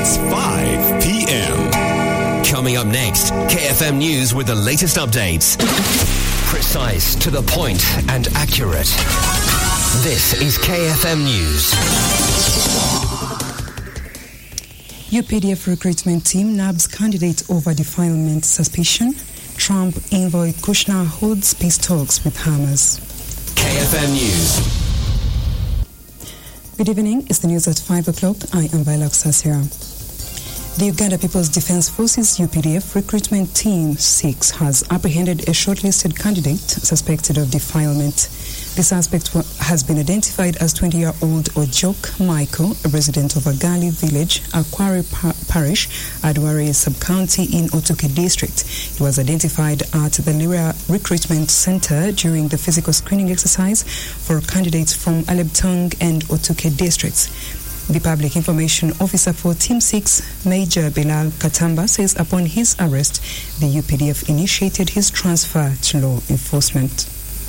It's 5 p.m. Coming up next, KFM News with the latest updates. Precise, to the point, and accurate. This is KFM News. UPDF recruitment team nabs candidate over defilement suspicion. Trump envoy Kushner holds peace talks with Hamas. KFM News. Good evening. It's the news at 5 o'clock. I am Viola Sasira. The Uganda People's Defence Forces UPDF recruitment team 6 has apprehended a shortlisted candidate suspected of defilement. The suspect has been identified as 20-year-old Ojok Michael, a resident of Agali village, Akwari Parish, Adwari sub-county in Otuke district. He was identified at the Lira Recruitment Center during the physical screening exercise for candidates from Alebtong and Otuke districts. The Public Information Officer for Team 6, Major Bilal Katamba, says upon his arrest, the UPDF initiated his transfer to law enforcement.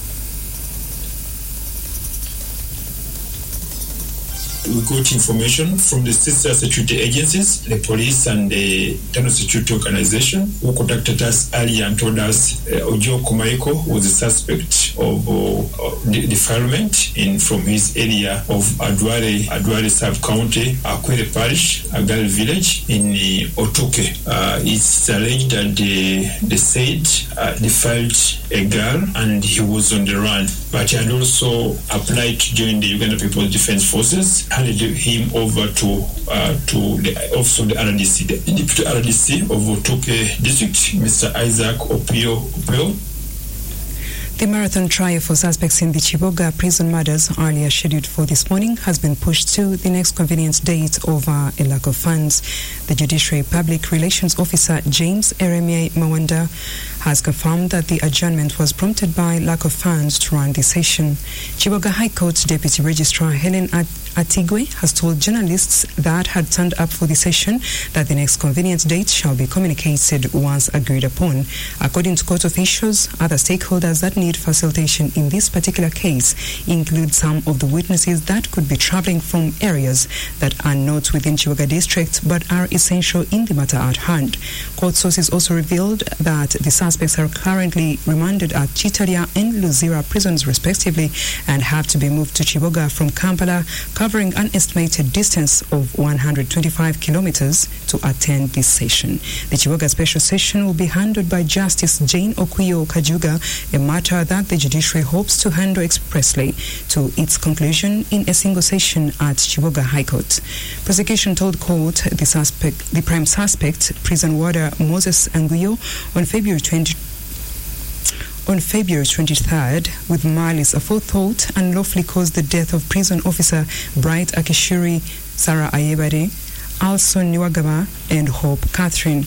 We got information from the sister security agencies, the police and the internal security organization, who contacted us earlier and told us Ojoko Michael was a suspect of defilement from his area of Adware sub-county, Akwere Parish, Agali village in Otuke. It's alleged that they said defiled a girl and he was on the run, but he had also applied to join the Uganda People's Defence Forces, handed him over to the office of the RDC, the deputy RDC of Otuke district, Mr. Isaac Opio. The marathon trial for suspects in the Chiboga prison murders, earlier scheduled for this morning, has been pushed to the next convenient date over a lack of funds. The Judiciary Public Relations Officer, James Eremie Mawanda, has confirmed that the adjournment was prompted by lack of funds to run the session. Chiboga High Court Deputy Registrar Helen Atigwe has told journalists that had turned up for the session that the next convenient date shall be communicated once agreed upon. According to court officials, other stakeholders that need facilitation in this particular case include some of the witnesses that could be traveling from areas that are not within Chiboga district but are essential in the matter at hand. Court sources also revealed that the suspects are currently remanded at Chitaria and Luzira prisons respectively and have to be moved to Chiboga from Kampala, covering an estimated distance of 125 kilometers to attend this session. The Chiboga special session will be handled by Justice Jane Okuyo Kajuga, a matter that the judiciary hopes to handle expressly to its conclusion in a single session at Chiboga High Court. Prosecution told court the prime suspect, prison warder Moses Anguyo, on February 23rd, with malice aforethought, unlawfully caused the death of prison officer Bright Akishuri, Sarah Ayebade, Alson Niwagaba, and Hope Catherine.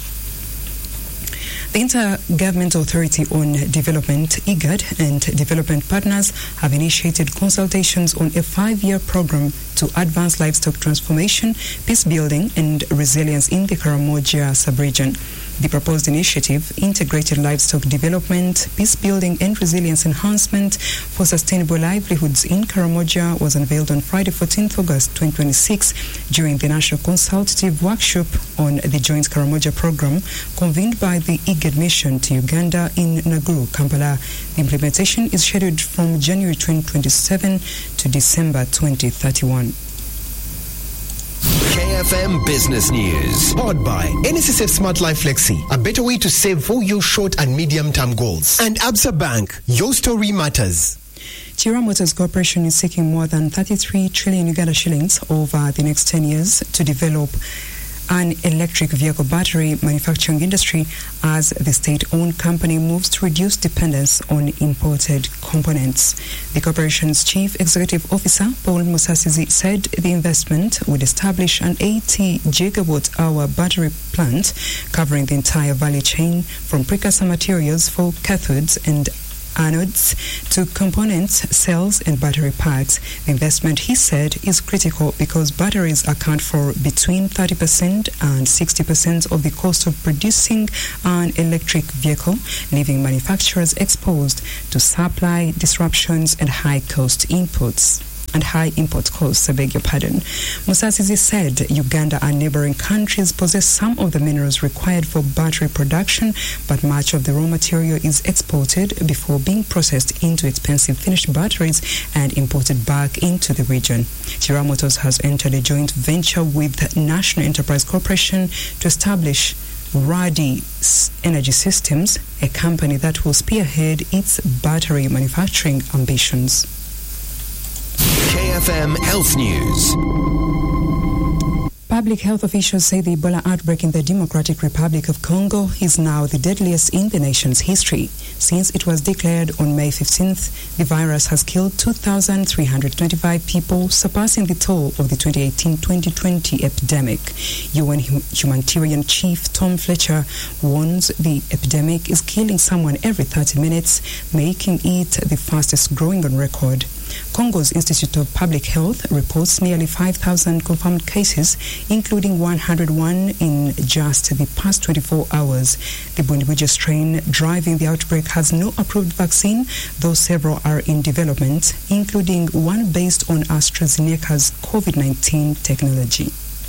The Intergovernmental Authority on Development, IGAD, and development partners have initiated consultations on a 5-year program to advance livestock transformation, peace building, and resilience in the Karamoja sub-region. The proposed initiative, Integrated Livestock Development, Peace Building and Resilience Enhancement for Sustainable Livelihoods in Karamoja, was unveiled on Friday, 14th August 2026 during the National Consultative Workshop on the Joint Karamoja Program convened by the IGAD mission to Uganda in Naguru, Kampala. The implementation is scheduled from January 2027 to December 2031. KFM Business News. Powered by NSSF Smart Life Flexi, a better way to save for your short and medium-term goals. And Absa Bank, your story matters. Chira Motors Corporation is seeking more than 33 trillion Uganda shillings over the next 10 years to develop an electric vehicle battery manufacturing industry as the state-owned company moves to reduce dependence on imported components. The corporation's chief executive officer, Paul Musasizi, said the investment would establish an 80 gigawatt-hour battery plant covering the entire value chain from precursor materials for cathodes and anodes to components, cells, and battery packs. The investment, he said, is critical because batteries account for between 30% and 60% of the cost of producing an electric vehicle, leaving manufacturers exposed to supply disruptions and high-cost inputs. and high import costs, Musasizi said Uganda and neighboring countries possess some of the minerals required for battery production, but much of the raw material is exported before being processed into expensive finished batteries and imported back into the region. Chira Motors has entered a joint venture with National Enterprise Corporation to establish Radi Energy Systems, a company that will spearhead its battery manufacturing ambitions. KFM Health News. Public health officials say the Ebola outbreak in the Democratic Republic of Congo is now the deadliest in the nation's history. Since it was declared on May 15th, the virus has killed 2,325 people, surpassing the toll of the 2018-2020 epidemic. UN humanitarian chief Tom Fletcher warns the epidemic is killing someone every 30 minutes, making it the fastest growing on record. Congo's Institute of Public Health reports nearly 5,000 confirmed cases, including 101 in just the past 24 hours. The Bundibugyo strain driving the outbreak has no approved vaccine, though several are in development, including one based on AstraZeneca's COVID-19 technology.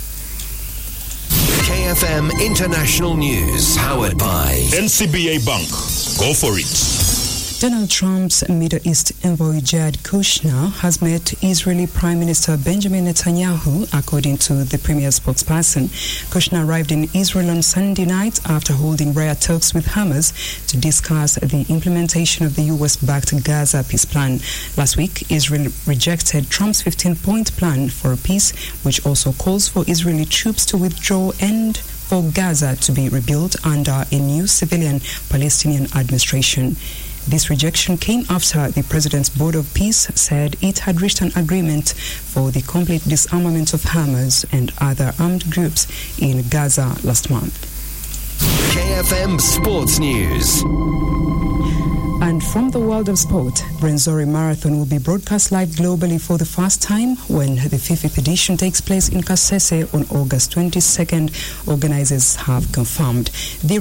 KFM International News, powered by NCBA Bank. Go for it. Donald Trump's Middle East envoy Jared Kushner has met Israeli Prime Minister Benjamin Netanyahu, according to the Premier's spokesperson. Kushner arrived in Israel on Sunday night after holding rare talks with Hamas to discuss the implementation of the U.S.-backed Gaza peace plan. Last week, Israel rejected Trump's 15-point plan for a peace, which also calls for Israeli troops to withdraw and for Gaza to be rebuilt under a new civilian Palestinian administration. This rejection came after the President's Board of Peace said it had reached an agreement for the complete disarmament of Hamas and other armed groups in Gaza last month. KFM Sports News. And from the world of sport, Rwenzori Marathon will be broadcast live globally for the first time when the 5th edition takes place in Kasese on August 22nd, organizers have confirmed. The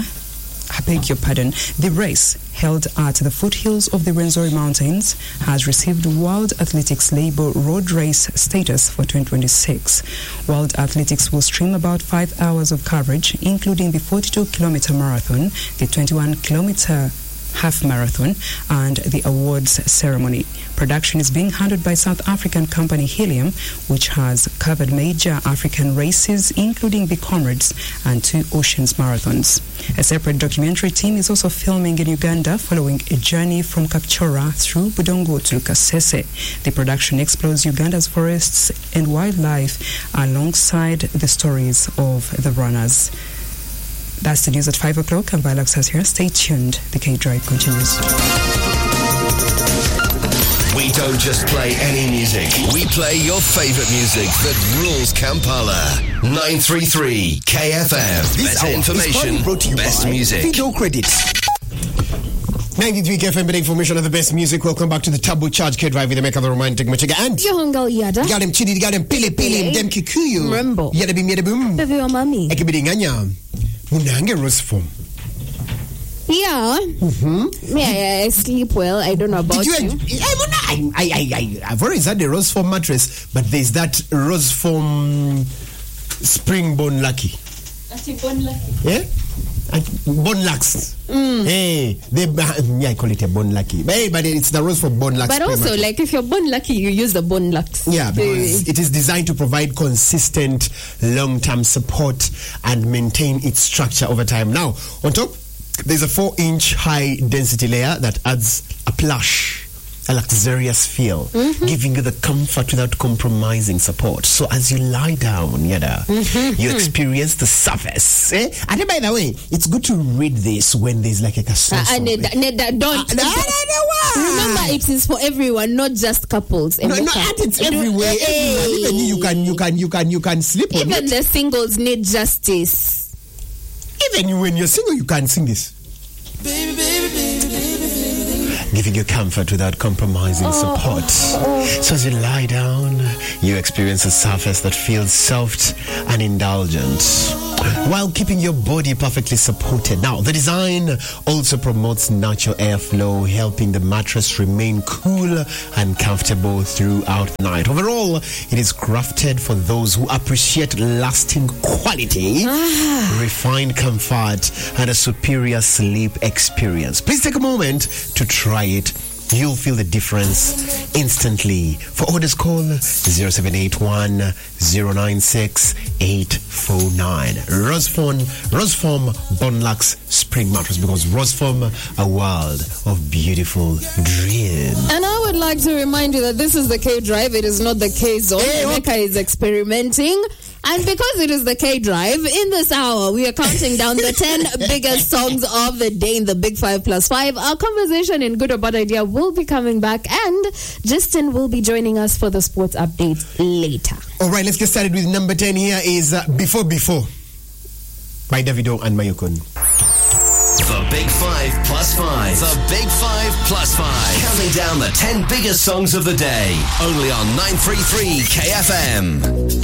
race, held at the foothills of the Rwenzori Mountains, has received World Athletics label road race status for 2026. World Athletics will stream about 5 hours of coverage, including the 42-kilometer marathon, the 21-kilometer half marathon, and the awards ceremony. Production is being handled by South African company Helium, which has covered major African races, including the Comrades and 2 Oceans marathons. A separate documentary team is also filming in Uganda, following a journey from Kapchora through Budongo to Kasese. The production explores Uganda's forests and wildlife alongside the stories of the runners. That's the news at 5 o'clock. I'm Viola Xas here. Stay tuned. The K-Drive continues. We don't just play any music. We play your favorite music that rules Kampala. 933 KFM. Better information, best music. Video credits. 93 KFM, better information of the best music. Welcome back to the Tabu Charge K-Drive with the Make of the Romantic Machiga and Yohongal Yada. You got them chidi, you got them pili pili, them kikuyu. Mrembo. Yada bim yada boom. Baby or mommy. Ekibidi nganya. Munange rose form. Yeah. I sleep well. I don't know about you. I've always had a rose form mattress, but there's that rose form spring bone lucky. Bone lucky. Yeah? Bone lux. Hey, I call it a bone lucky. But it's the rose for bone lux. But also, like, if you're bone lucky, you use the bone lux. Yeah, because it is designed to provide consistent long-term support and maintain its structure over time. Now, on top, there's a 4-inch high density layer that adds a plush, a luxurious feel, giving you the comfort without compromising support. So as you lie down, you experience the surface. And by the way, it's good to read this when there's like a Remember, it is for everyone, not just couples. It's everywhere. Even you can sleep on it. Even the singles need justice. Even when you're single, you can sing this. Baby, baby, baby, baby. Giving you comfort without compromising support. So as you lie down, you experience a surface that feels soft and indulgent. while keeping your body perfectly supported. Now, the design also promotes natural airflow, helping the mattress remain cool and comfortable throughout the night. Overall, it is crafted for those who appreciate lasting quality, refined comfort, and a superior sleep experience. Please take a moment to try it. You'll feel the difference instantly. For orders, call 0781 096 849. Roseform Bonlux Spring Mattress, because Roseform, a world of beautiful dreams. And I would like to remind you that this is the K Drive. It is not the K Zone. Emeka is experimenting. And because it is the K Drive, in this hour, we are counting down the 10 biggest songs of the day in the Big 5+5. Our conversation in Good or Bad Idea will be coming back, and Justin will be joining us for the sports update later. All right, let's get started with number 10. Here is Before by Davido and Mayukun. The Big 5+5. The Big 5+5. Counting down the 10 biggest songs of the day. Only on 933 KFM.